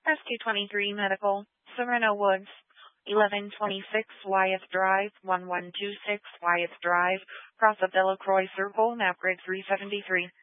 Rescue 23 Medical, Serena Woods, 1126 Wyeth Drive, 1126 Wyeth Drive, Cross of Delacroix Circle, Map Grid 373.